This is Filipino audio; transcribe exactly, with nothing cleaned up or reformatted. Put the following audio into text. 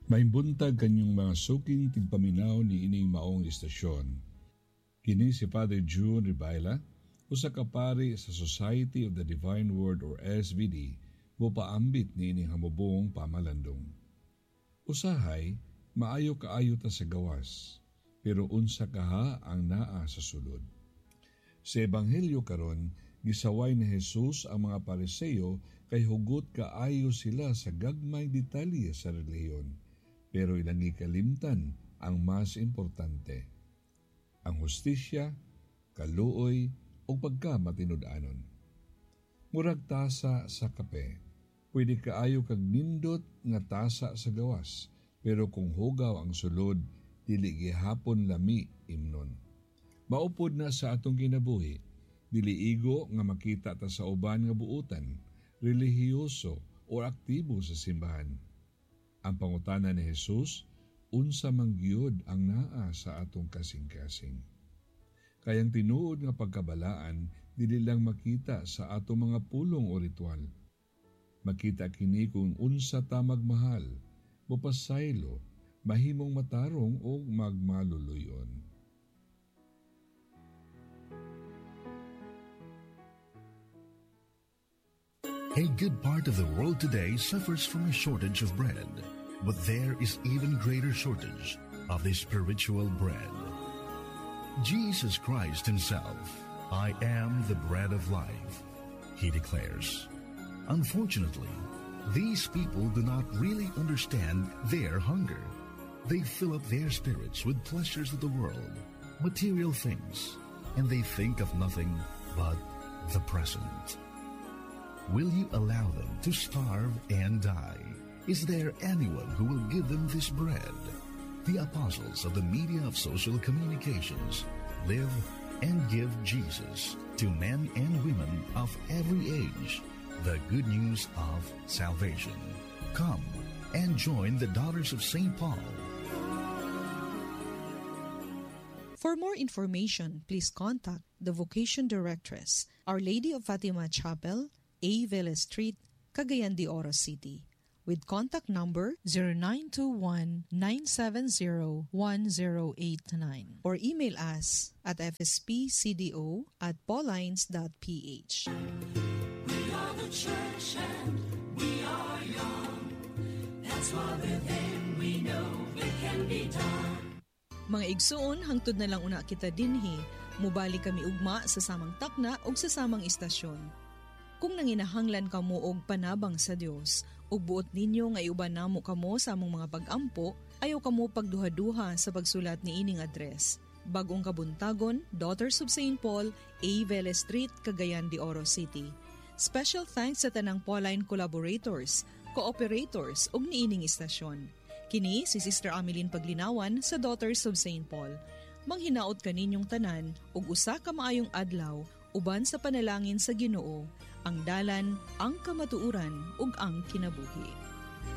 Maimbuntag kanyang mga suking tigpaminaw ni ining maong istasyon. Kini si Father June Ribaila, usa ka pari sa Society of the Divine Word or S V D, mopaambit ni ining hamubong pamalandong. Usahay, maayo kaayo ta sa gawas, pero unsa kaha ang naa sa sulod. Sa Ebanghelyo karon, gisaway ni Jesus ang mga Pariseo kay hugot kaayo sila sa gagmay detalye sa relihiyon, pero ilang gikalimtan ang mas importante, ang hustisya, kaluoy o pagkamatinud-anon. Murag tasa sa kape, pwede kaayo kag nindot nga tasa sa gawas, pero kung hugaw ang sulod, dili gihapon lami imnon. Maupod na sa atong kinabuhi, dili igo nga makita ta sa uban nga buutan, relihiyoso o aktibo sa simbahan. Ang pangutana ni Jesus, unsa man gyud ang naa sa atong kasing-kasing. Kayang tinuod nga pagkabalaan, dili lang makita sa atong mga pulong o ritual. Makita kini kung unsa ta magmahal, mopasaylo, mahimong matarong o magmaluluyon. A good part of the world today suffers from a shortage of bread, but there is even greater shortage of the spiritual bread. Jesus Christ himself, I am the bread of life, he declares. Unfortunately, these people do not really understand their hunger. They fill up their spirits with pleasures of the world, material things, and they think of nothing but the present. Will you allow them to starve and die? Is there anyone who will give them this bread? The apostles of the media of social communications live and give Jesus to men and women of every age, the good news of salvation. Come and join the Daughters of Saint Paul. For more information, please contact the Vocation Directress, Our Lady of Fatima Chapel, A. Vela Street, Cagayan de Oro City, with contact number zero nine two one, nine seven zero, one zero eight nine, or email us at f s p c d o at paulines dot p h. We are the church and we are young. That's why within we know it can be done. Mga igsuon, hangtod na lang una kita dinhi, mubali kami ugma sa samang takna o sa samang istasyon. Kung nanginahanglan kamo og panabang sa Dios, ug buot ninyo nga iuban namo kamo sa among mga pag-ampo, ayaw kamo pagduha-duha sa pagsulat ni ining address. Bagong Kabuntagon, Daughters of Saint Paul, A. Vela Street, Cagayan de Oro City. Special thanks sa tanang Pauline collaborators, cooperators ug niining istasyon. Kini si Sister Ameline Paglinawan sa Daughters of Saint Paul. Manghinaot kaninyong tanan ug usa ka maayong adlaw uban sa panalangin sa Ginoo, ang dalan, ang kamatuuran ug ang kinabuhi.